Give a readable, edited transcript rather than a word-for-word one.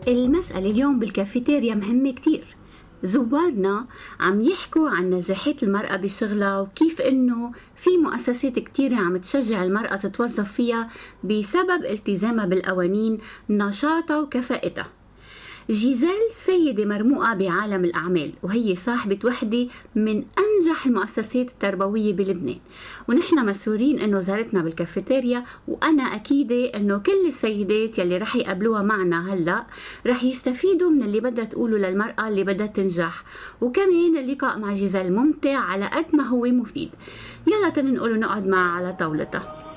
المسألة اليوم بالكافيتيريا مهمة كتير. زوارنا عم يحكوا عن نجاحات المرأة بشغلها وكيف انه في مؤسسات كتيرة عم تشجع المرأة تتوظف فيها بسبب التزامها بالقوانين، نشاطها وكفاءتها. جيزيل سيدة مرموقة بعالم الأعمال، وهي صاحبة وحدة من أنجح المؤسسات التربوية بلبنان، ونحن مسرورين أنه زارتنا بالكافيتيريا، وأنا أكيدة أنه كل السيدات يلي رح يقابلوها معنا هلأ رح يستفيدوا من اللي بدها تقوله للمرأة اللي بدها تنجح. وكمان اللقاء مع جيزيل ممتع على قد ما هو مفيد. يلا تنقل ونقعد معها على طاولتها.